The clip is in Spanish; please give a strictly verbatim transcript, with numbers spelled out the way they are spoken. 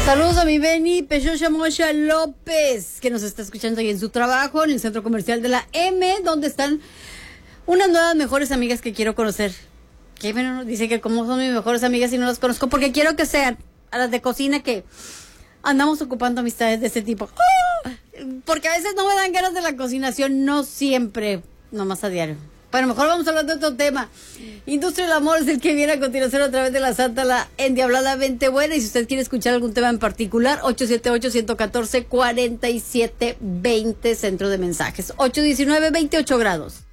Saludos a mi Beni Pechocha Mocha López, que nos está escuchando ahí en su trabajo, en el centro comercial de la M, donde están unas nuevas mejores amigas que quiero conocer. Que bueno, dice que como son mis mejores amigas y no las conozco, porque quiero que sean a las de cocina que andamos ocupando amistades de ese tipo. ¡Oh! Porque a veces no me dan ganas de la cocinación, no siempre, nomás a diario. Bueno, mejor vamos a hablar de otro tema. Industria del Amor es el que viene a continuación a través de la Santa, la endiabladamente buena. Y si usted quiere escuchar algún tema en particular, ocho siete ocho, uno uno cuatro, cuatro siete dos cero, centro de mensajes. ocho diecinueve, veintiocho grados.